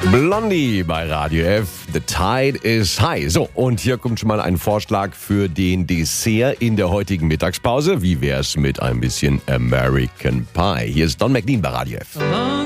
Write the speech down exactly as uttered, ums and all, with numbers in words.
Blondie bei Radio F. The Tide is High. So, und hier kommt schon mal ein Vorschlag für den Dessert in der heutigen Mittagspause. Wie wär's mit ein bisschen American Pie? Hier ist Don McLean bei Radio F.